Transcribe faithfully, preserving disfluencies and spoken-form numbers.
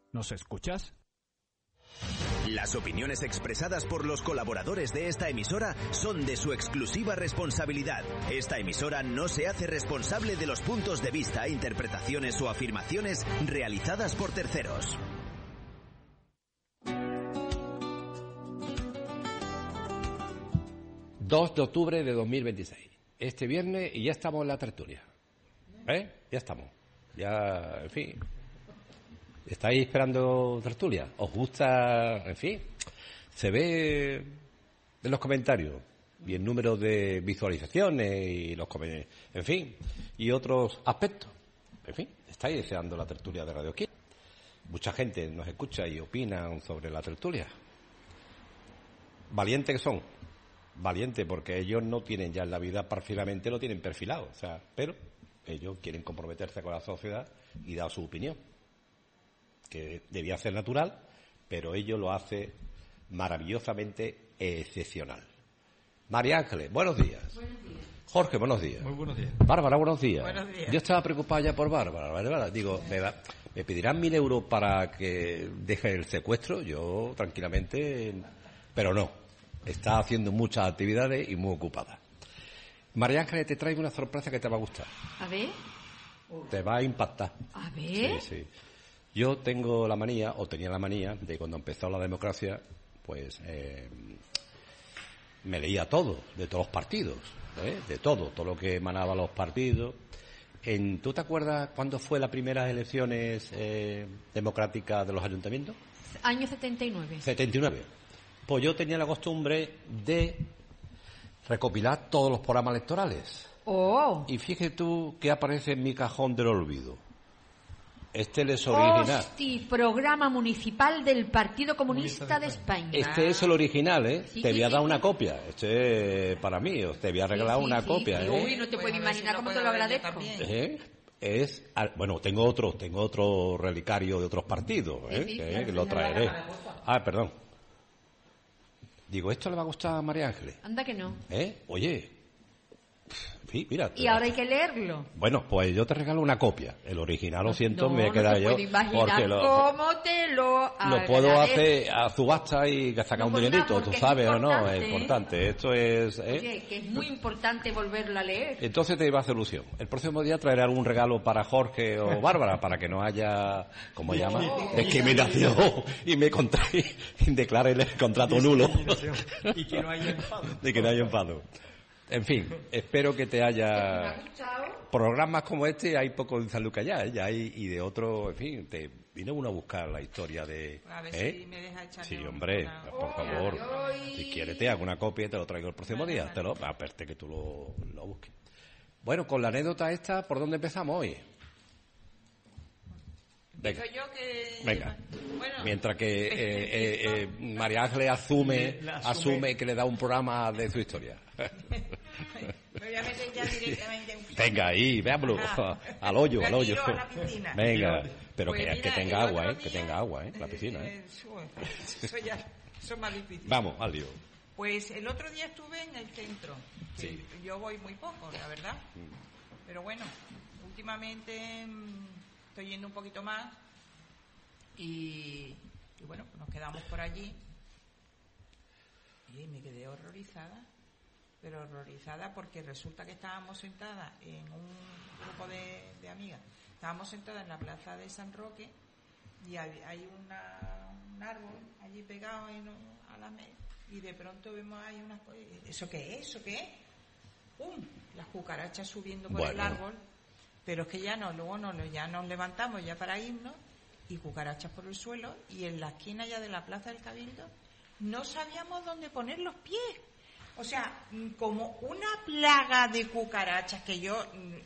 ¿Nos escuchas? Las opiniones expresadas por los colaboradores de esta emisora son de su exclusiva responsabilidad. Esta emisora no se hace responsable de los puntos de vista, interpretaciones o afirmaciones realizadas por terceros. dos de octubre de dos mil veintiséis. Este viernes y ya estamos en la tertulia. ¿Eh? Ya estamos. Ya, en fin. ¿Estáis esperando tertulia? ¿Os gusta? En fin. Se ve en los comentarios y el número de visualizaciones y los comentarios, en fin, y otros aspectos. En fin, estáis deseando la tertulia de Radio Aquí. Mucha gente nos escucha y opinan sobre la tertulia. Valientes que son. Valiente, porque ellos no tienen ya en la vida, parcialmente lo tienen perfilado, o sea, pero ellos quieren comprometerse con la sociedad y dar su opinión, que debía ser natural, pero ellos lo hacen maravillosamente excepcional. María Ángeles, buenos días. Buenos días. Jorge, buenos días. Muy buenos días. Bárbara, buenos días. Buenos días. Yo estaba preocupada ya por Bárbara, ¿verdad? Digo, ¿me, da, ¿me pedirán mil euros para que deje el secuestro? Yo, tranquilamente, pero no. Está haciendo muchas actividades y muy ocupada. María Ángeles, te traigo una sorpresa que te va a gustar. A ver. Te va a impactar. A ver. Sí, sí. Yo tengo la manía, o tenía la manía, de cuando empezó la democracia, pues eh, me leía todo, de todos los partidos, ¿eh? De todo, todo lo que emanaba los partidos. En, ¿Tú te acuerdas cuándo fue las primeras elecciones eh, democráticas de los ayuntamientos? Año setenta y nueve. setenta y nueve. Pues yo tenía la costumbre de recopilar todos los programas electorales. Oh. Y fíjate tú que aparece en mi cajón del olvido. Este es el original. Hosti, programa municipal del Partido Comunista de España. Este es el original, ¿eh? Sí, te sí, voy a sí, dar sí. una copia. Este es para mí. Te voy a regalar Sí, sí, una sí, copia, sí. ¿eh? Uy, no te puedes Bueno, a ver imaginar si cómo lo te lo puedo ver yo agradezco. también. ¿Eh? Es, bueno, tengo otro, tengo otro relicario de otros partidos, ¿eh? Sí, sí, que, claro, que lo sí, traeré. la cosa. Ah, perdón. Digo, ¿esto le va a gustar a María Ángeles? Anda que no. ¿Eh? Oye, sí, mira. Y ahora hay que leerlo. Bueno, pues yo te regalo una copia. El original, lo siento, no, me no queda te yo. puedo imaginar Porque lo, cómo te lo lo puedo agradezco. hacer a subasta y sacar No, un pues nada, dinerito, tú porque es sabes o no, importante, es ¿eh? importante. Esto es. ¿eh? Oye, que es muy importante volverlo a leer. Entonces te iba a hacer ilusión. El próximo día traeré algún regalo para Jorge o Bárbara para que no haya, ¿cómo se llama? Discriminación y me contra... y declare el contrato nulo. Y que no haya enfado. Y que no haya enfado. En fin, espero que te haya... Programas como este hay poco en San Lucas ya, ¿eh? Ya hay, y de otro, en fin, te vino uno a buscar la historia de... A ver ¿eh? si me deja echarle Sí, un- hombre, una- por favor. Si quieres te hago una copia y te lo traigo el próximo Vale, día. vale. Te lo, aparte que tú lo, lo busques. Bueno, con la anécdota esta, ¿por dónde empezamos hoy? Venga. Empiezo yo que... Venga. Bueno, Mientras que eh, eh, eh, María Ángeles asume, La asume asume. que le da un programa de su historia. me voy a meter ya directamente en... Venga, ahí, veámoslo. Ajá. Al hoyo, Me al hoyo. tiro a la piscina. Venga, pero Pues que, mira, que tenga el agua, otro ¿eh? Que día, tenga agua, ¿eh? La piscina, ¿eh? eh, Eso ya, eso es más difícil. Vamos, al lío. Pues el otro día estuve en el centro. que Sí. Yo voy muy poco, la verdad. Pero bueno, últimamente mm, estoy yendo un poquito más. Y, y bueno, pues nos quedamos por allí. Y me quedé horrorizada. Pero horrorizada porque resulta que estábamos sentadas en un grupo de, de amigas. Estábamos sentadas en la plaza de San Roque y hay, hay una, un árbol allí pegado en, un- a la mesa y de pronto vemos ahí unas cosas. ¿Eso qué es? ¿Eso qué es? ¡Pum! Las cucarachas subiendo por el Bueno. árbol. Pero es que ya no, luego no, ya nos levantamos ya para irnos y cucarachas por el suelo y en la esquina ya de la Plaza del Cabildo no sabíamos dónde poner los pies. O sea, mm, como una plaga de cucarachas que yo... mm,